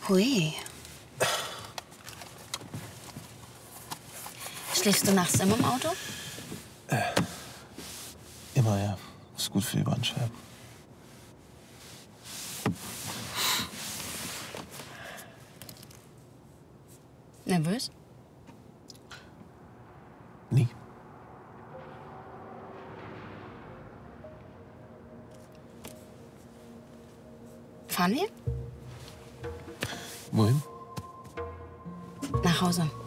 Hui. Schläfst du nachts immer im Auto? Immer, ja. Ist gut für die Bandscheiben. Nervös? Nie. Fahren wir? Wohin? Nach Hause.